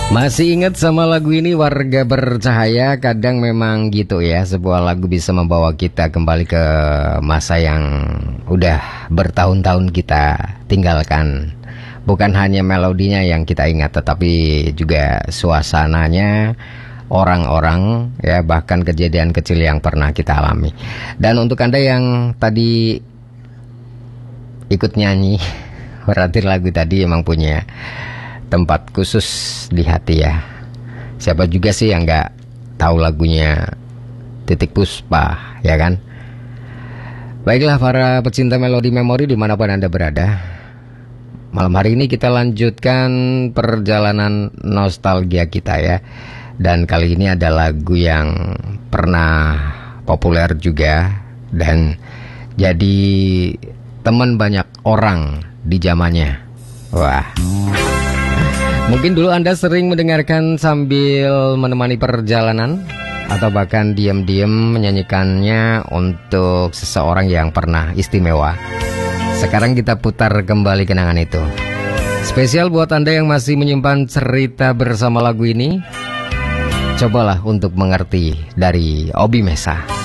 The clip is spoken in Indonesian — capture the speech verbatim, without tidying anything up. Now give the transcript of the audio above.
Masih ingat sama lagu ini, Warga Bercahaya? Kadang memang gitu ya, sebuah lagu bisa membawa kita kembali ke masa yang udah bertahun-tahun kita tinggalkan. Bukan hanya melodinya yang kita ingat, tetapi juga suasananya, orang-orang, ya, bahkan kejadian kecil yang pernah kita alami. Dan untuk Anda yang tadi ikut nyanyi, berarti lagu tadi emang punya tempat khusus di hati ya. Siapa juga sih yang gak tahu lagunya Titik Puspa, ya kan? Baiklah para pecinta melodi memori dimanapun Anda berada, malam hari ini kita lanjutkan perjalanan nostalgia kita ya. Dan kali ini ada lagu yang pernah populer juga dan jadi teman banyak orang di zamannya. Wah, mungkin dulu Anda sering mendengarkan sambil menemani perjalanan, atau bahkan diam-diam menyanyikannya untuk seseorang yang pernah istimewa. Sekarang kita putar kembali kenangan itu. Spesial buat Anda yang masih menyimpan cerita bersama lagu ini. Cobalah untuk mengerti dari Obi Mesa.